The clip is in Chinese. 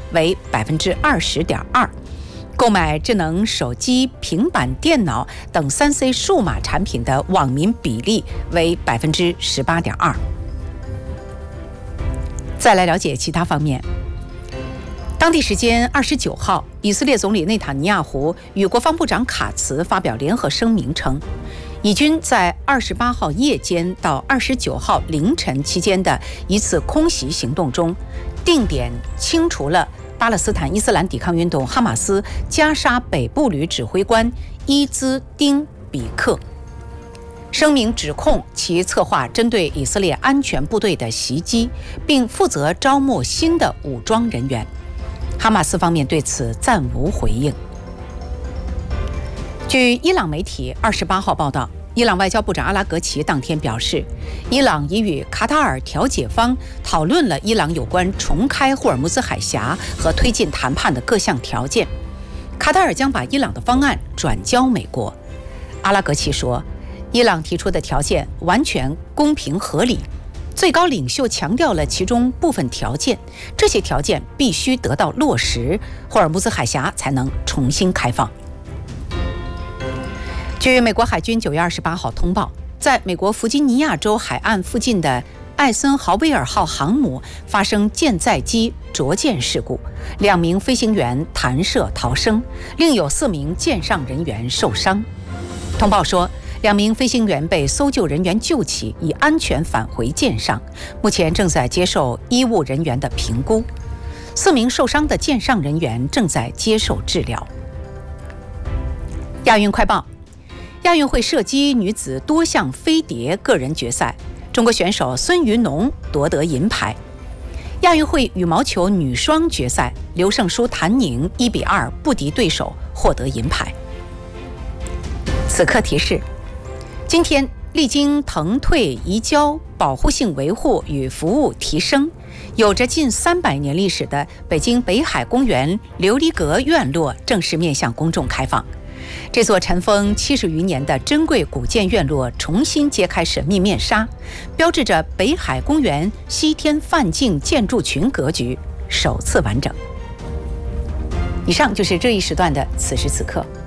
为20.2%，购买智能手机、平板电脑等3C 数码产品的网民比例为18.2%。再来了解其他方面。当地时间29号，以色列总理内塔尼亚胡与国防部长卡茨发表联合声明称，以军在28号夜间到29号凌晨期间的一次空袭行动中，定点清除了巴勒斯坦伊斯兰抵抗运动哈马斯加沙北部旅指挥官伊兹丁比克。声明指控其策划针对以色列安全部队的袭击，并负责招募新的武装人员。哈马斯方面对此暂无回应。据伊朗媒体28号报道，伊朗外交部长阿拉格齐当天表示，伊朗已与卡塔尔调解方讨论了伊朗有关重开霍尔木兹海峡和推进谈判的各项条件，卡塔尔将把伊朗的方案转交美国。阿拉格齐说，伊朗提出的条件完全公平合理，最高领袖强调了其中部分条件，这些条件必须得到落实，霍尔木兹海峡才能重新开放。据美国海军9月28号通报，在美国弗吉尼亚州海岸附近的艾森豪威尔号航母发生舰载机着舰事故，2名飞行员弹射逃生，另有4名舰上人员受伤。通报说，2名飞行员被搜救人员救起，已安全返回舰上，目前正在接受医务人员的评估。4名受伤的舰上人员正在接受治疗。亚运快报：亚运会射击女子多项飞碟个人决赛，中国选手孙于农夺得银牌。亚运会羽毛球女双决赛，刘胜书、谭宁1-2不敌对手，获得银牌。此刻提示：今天历经腾退、移交、保护性维护与服务提升，有着近300年历史的北京北海公园琉璃阁院落正式面向公众开放。这座尘封70余年的珍贵古建院落重新揭开神秘面纱，标志着北海公园西天梵境建筑群格局首次完整。以上就是这一时段的此时此刻。